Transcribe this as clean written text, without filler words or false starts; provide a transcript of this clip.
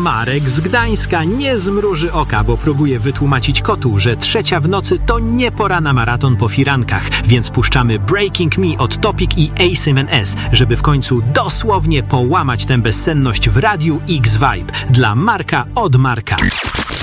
Marek z Gdańska nie zmruży oka, bo próbuje wytłumaczyć kotu, że 3 w nocy to nie pora na maraton po firankach, więc puszczamy Breaking Me od Topic i A7S, żeby w końcu dosłownie połamać tę bezsenność w Radiu X Vibe. Dla Marka od Marka.